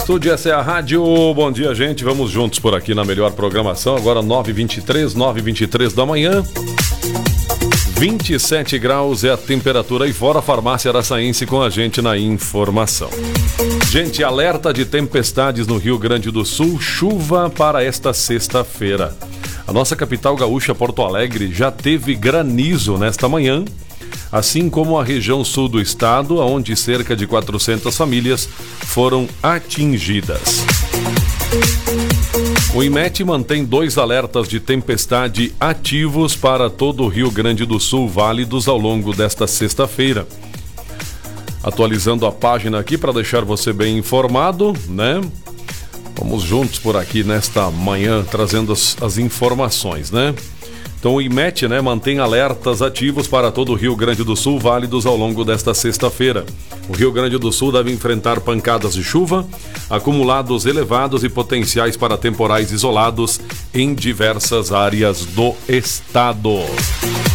estúdio, essa é a rádio. Bom dia, gente. Vamos juntos por aqui na melhor programação. Agora 9h23 da manhã. 27 graus é a temperatura aí fora. Farmácia Araçaense com a gente na informação. Gente, alerta de tempestades no Rio Grande do Sul. Chuva para esta sexta-feira. A nossa capital gaúcha, Porto Alegre, já teve granizo nesta manhã, assim como a região sul do estado, onde cerca de 400 famílias foram atingidas. O IMET mantém 2 alertas de tempestade ativos para todo o Rio Grande do Sul, válidos ao longo desta sexta-feira. Atualizando a página aqui para deixar você bem informado, né? Vamos juntos por aqui nesta manhã, trazendo as informações, né? Então o IMET, mantém alertas ativos para todo o Rio Grande do Sul, válidos ao longo desta sexta-feira. O Rio Grande do Sul deve enfrentar pancadas de chuva, acumulados elevados e potenciais para temporais isolados em diversas áreas do estado.